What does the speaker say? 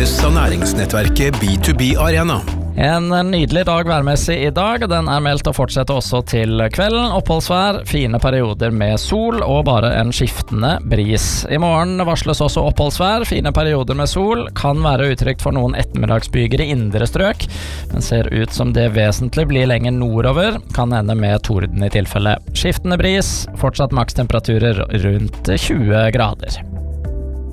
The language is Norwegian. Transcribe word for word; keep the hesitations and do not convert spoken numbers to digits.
produseres av næringsnettverket B to B Arena. En nydelig dag værmessig i dag, den er meldt å fortsette også til kvelden. Oppholdsvær, fine perioder med sol og bare en skiftende bris. I morgen varsles også oppholdsvær, fine perioder med sol, kan være utrygt for noen ettermiddagsbyger i indre strøk, men ser ut som det vesentlig blir lenger nordover, kan ende med torden i tilfelle. Skiftende bris, fortsatt makstemperaturer rundt tjue grader.